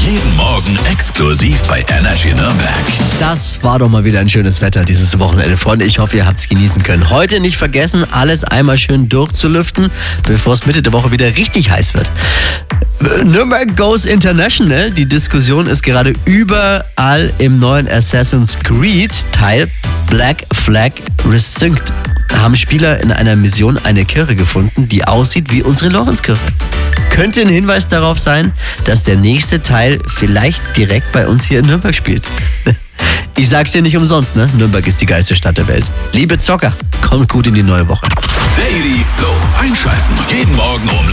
Jeden Morgen exklusiv bei Energy Nürnberg. Das war doch mal wieder ein schönes Wetter dieses Wochenende, Freunde. Ich hoffe, ihr habt es genießen können. Heute nicht vergessen, alles einmal schön durchzulüften, bevor es Mitte der Woche wieder richtig heiß wird. Nürnberg goes international. Die Diskussion ist gerade überall im neuen Assassin's Creed Teil Black Flag Resynced. Haben Spieler in einer Mission eine Kirche gefunden, die aussieht wie unsere Lorenzkirche. Könnte ein Hinweis darauf sein, dass der nächste Teil vielleicht direkt bei uns hier in Nürnberg spielt. Ich sag's dir nicht umsonst, ne? Nürnberg ist die geilste Stadt der Welt. Liebe Zocker, kommt gut in die neue Woche. Daily Flow einschalten. Jeden Morgen um